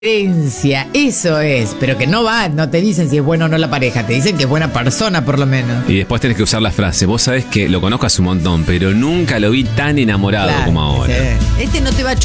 Herencia, eso es, pero que no te dicen si es buena o no la pareja, te dicen que es buena persona por lo menos. Y después tenés que usar la frase, vos sabés que lo conozco hace un montón, pero nunca lo vi tan enamorado Claro, como ahora. Este no te va a